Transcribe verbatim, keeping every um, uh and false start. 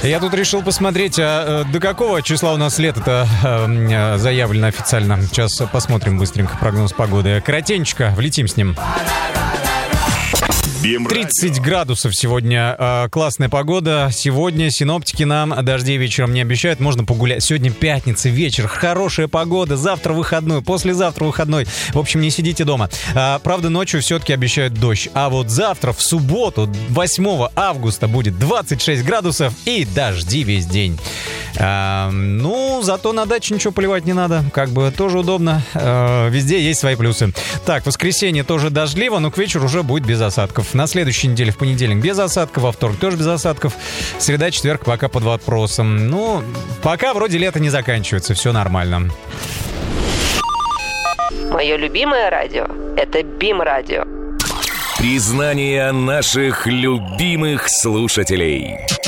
Я тут решил посмотреть, а до какого числа у нас лето-то э, заявлено официально. Сейчас посмотрим быстренько прогноз погоды. Коротенечко, влетим с ним. тридцать градусов сегодня, э, классная погода. Сегодня синоптики нам дождей вечером не обещают, можно погулять. Сегодня пятница, вечер, хорошая погода. Завтра выходной, послезавтра выходной. В общем, не сидите дома. А, правда, ночью все-таки обещают дождь. А вот завтра, в субботу, восьмого августа, будет двадцать шесть градусов и дожди весь день. А, ну, зато на даче ничего поливать не надо. Как бы тоже удобно. А, везде есть свои плюсы. Так, воскресенье тоже дождливо, но к вечеру уже будет без осадков. На следующей неделе в понедельник без осадков, во вторник тоже без осадков. Среда, четверг пока под вопросом. Ну, пока вроде лето не заканчивается, все нормально. Мое любимое радио — это БИМ-радио. Признание наших любимых слушателей.